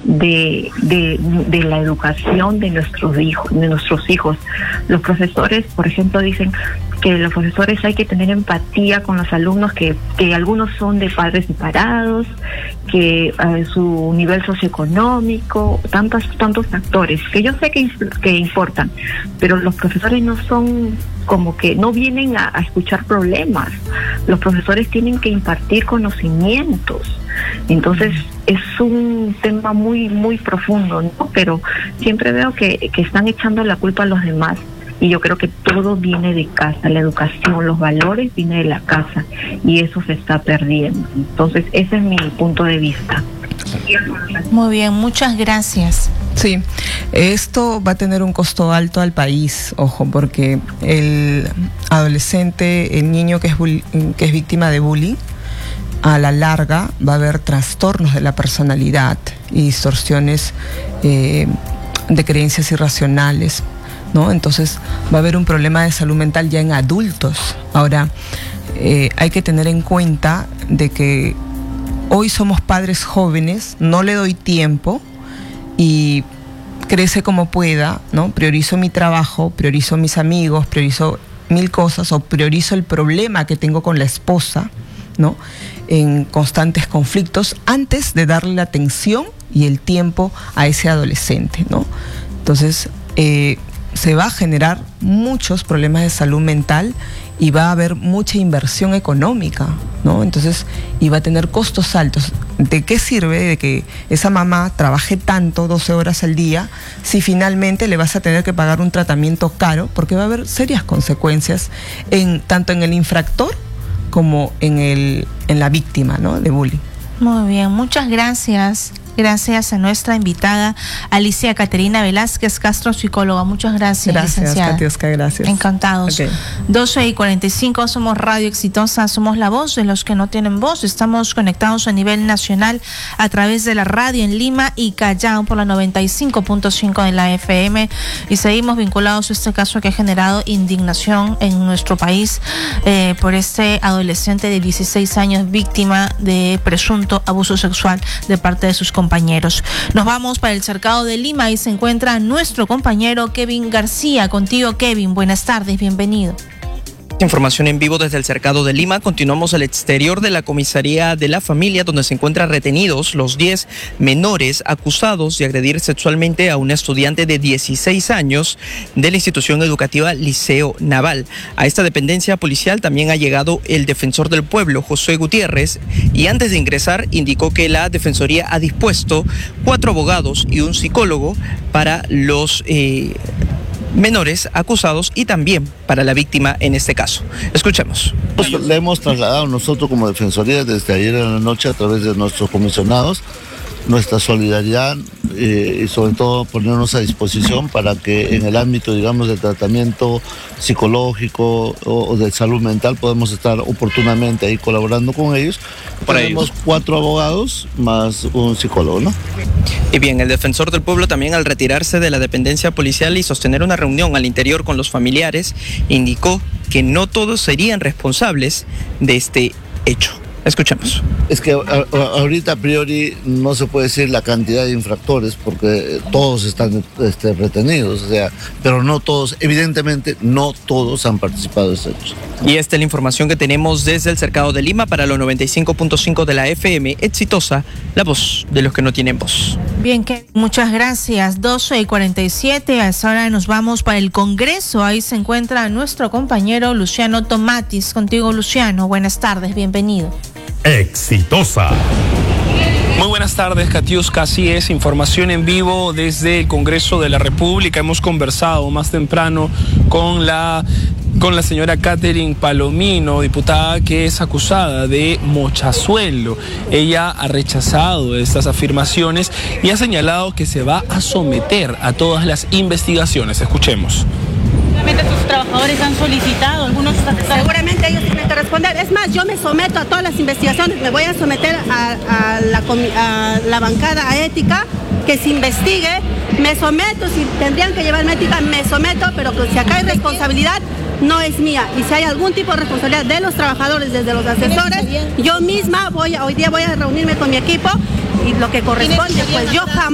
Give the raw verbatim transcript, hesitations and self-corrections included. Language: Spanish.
de, de, de la educación de nuestros hijos, de nuestros hijos. Los profesores, por ejemplo, dicen que los profesores hay que tener empatía con los alumnos, que, que algunos son de padres separados, que eh, su nivel socioeconómico, tantos, tantos factores, que yo sé que, que importan, pero los profesores no son como que no vienen a, a escuchar problemas. Los profesores tienen que impartir conocimientos. Entonces es un tema muy muy profundo, ¿no? Pero siempre veo que, que están echando la culpa a los demás. Y yo creo que todo viene de casa, la educación, los valores vienen de la casa, y eso se está perdiendo. Entonces ese es mi punto de vista. Muy bien, muchas gracias. Sí, esto va a tener un costo alto al país, ojo, porque el adolescente, el niño que es, que es víctima de bullying, a la larga va a haber trastornos de la personalidad y distorsiones eh, de creencias irracionales, ¿no? Entonces va a haber un problema de salud mental ya en adultos. Ahora, eh, hay que tener en cuenta de que hoy somos padres jóvenes, no le doy tiempo y crece como pueda, ¿no? Priorizo mi trabajo, priorizo mis amigos, priorizo mil cosas, o priorizo el problema que tengo con la esposa, ¿no? En constantes conflictos, antes de darle la atención y el tiempo a ese adolescente, ¿no? Entonces, eh, se va a generar muchos problemas de salud mental y va a haber mucha inversión económica, ¿no? Entonces, y va a tener costos altos. ¿De qué sirve de que esa mamá trabaje tanto, doce horas al día, si finalmente le vas a tener que pagar un tratamiento caro? Porque va a haber serias consecuencias en, tanto en el infractor como en, el, en la víctima, ¿no? De bullying. Muy bien, muchas gracias. Gracias a nuestra invitada Alicia Caterina Velázquez Castro, psicóloga. Muchas gracias, gracias licenciada. Katiuska, gracias. Encantados. Okay. doce y cuarenta y cinco, somos Radio Exitosa, somos la voz de los que no tienen voz. Estamos conectados a nivel nacional a través de la radio en Lima y Callao por la noventa y cinco punto cinco de la F M, y seguimos vinculados a este caso que ha generado indignación en nuestro país eh, por este adolescente de dieciséis años víctima de presunto abuso sexual de parte de sus compañeros. compañeros. Nos vamos para el Cercado de Lima y se encuentra nuestro compañero Kevin García. Contigo, Kevin, buenas tardes, bienvenido. Información en vivo desde el Cercado de Lima. Continuamos al exterior de la comisaría de la familia, donde se encuentran retenidos los diez menores acusados de agredir sexualmente a un estudiante de dieciséis años de la institución educativa Liceo Naval. A esta dependencia policial también ha llegado el defensor del pueblo, José Gutiérrez, y antes de ingresar indicó que la defensoría ha dispuesto cuatro abogados y un psicólogo para los eh, menores acusados y también para la víctima en este caso. Escuchemos. Le hemos trasladado nosotros como Defensoría desde ayer en la noche a través de nuestros comisionados nuestra solidaridad eh, y sobre todo ponernos a disposición para que en el ámbito, digamos, del tratamiento psicológico o, o de salud mental podemos estar oportunamente ahí colaborando con ellos. Para Tenemos ellos. cuatro abogados más un psicólogo, ¿no? Y bien, el defensor del pueblo también, al retirarse de la dependencia policial y sostener una reunión al interior con los familiares, indicó que no todos serían responsables de este hecho. Escuchemos. Es que a, a, ahorita a priori no se puede decir la cantidad de infractores porque todos están este, retenidos, o sea, pero no todos, evidentemente no todos han participado de este hecho. Y esta es la información que tenemos desde el Cercado de Lima para los noventa y cinco punto cinco de la F M, Exitosa, la voz de los que no tienen voz. Bien, que muchas gracias. doce y cuarenta y siete, ahora nos vamos para el Congreso. Ahí se encuentra nuestro compañero Luciano Tomatis. Contigo, Luciano, buenas tardes, bienvenido. Exitosa. Muy buenas tardes, Katiuska. Así es, información en vivo desde el Congreso de la República. Hemos conversado más temprano con la, con la señora Catherine Palomino, diputada que es acusada de mochazuelo. Ella ha rechazado estas afirmaciones y ha señalado que se va a someter a todas las investigaciones. Escuchemos. Sus trabajadores han solicitado, algunos seguramente ellos tienen que responder. Es más, yo me someto a todas las investigaciones, me voy a someter a, a, la, a la bancada a ética, que se investigue, me someto, si tendrían que llevarme ética, me someto, pero que si acá hay responsabilidad, no es mía. Y si hay algún tipo de responsabilidad de los trabajadores, desde los asesores, yo misma voy, hoy día voy a reunirme con mi equipo y lo que corresponde, pues yo jamás